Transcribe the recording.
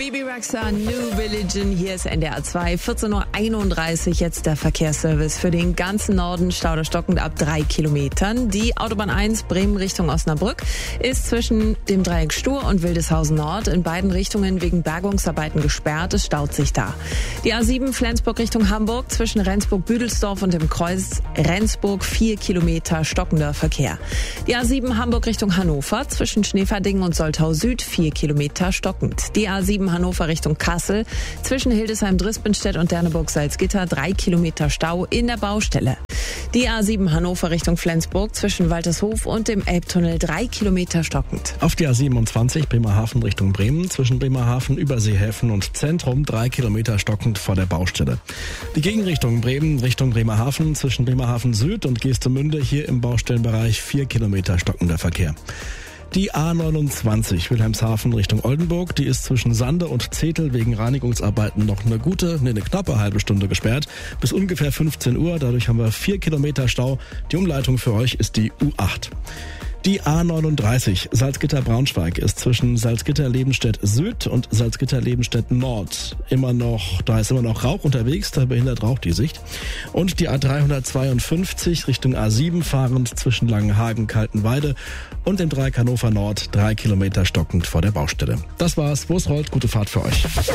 Bibi Rexha, New Religion, hier ist NDR 2, 14.31 Uhr, jetzt der Verkehrsservice für den ganzen Norden, Stau stockend ab 3 Kilometern. Die Autobahn 1 Bremen Richtung Osnabrück ist zwischen dem Dreieck Stur und Wildeshausen Nord in beiden Richtungen wegen Bergungsarbeiten gesperrt, es staut sich da. Die A7 Flensburg Richtung Hamburg zwischen Rendsburg-Büdelsdorf und dem Kreuz Rendsburg 4 Kilometer stockender Verkehr. Die A7 Hamburg Richtung Hannover zwischen Schneeferdingen und Soltau Süd 4 Kilometer stockend. Die A7 Hannover Richtung Kassel zwischen Hildesheim-Drispenstedt und Derneburg-Salzgitter 3 Kilometer Stau in der Baustelle. Die A7 Hannover Richtung Flensburg zwischen Waltershof und dem Elbtunnel 3 Kilometer stockend. Auf der A27 Bremerhaven Richtung Bremen zwischen Bremerhaven, Überseehäfen und Zentrum 3 Kilometer stockend vor der Baustelle. Die Gegenrichtung Bremen Richtung Bremerhaven zwischen Bremerhaven Süd und Geestemünde hier im Baustellenbereich 4 Kilometer stockender Verkehr. Die A29 Wilhelmshaven Richtung Oldenburg, die ist zwischen Sande und Zetel wegen Reinigungsarbeiten noch eine knappe halbe Stunde gesperrt. Bis ungefähr 15 Uhr, dadurch haben wir 4 Kilometer Stau. Die Umleitung für euch ist die U8. Die A39 Salzgitter-Braunschweig ist zwischen Salzgitter-Lebenstedt Süd und Salzgitter-Lebenstedt Nord da ist immer noch Rauch unterwegs, da behindert Rauch die Sicht. Und die A352 Richtung A7 fahrend zwischen Langenhagen, Kaltenweide und dem Dreieck Hannover Nord 3 Kilometer stockend vor der Baustelle. Das war's, wo es rollt, gute Fahrt für euch.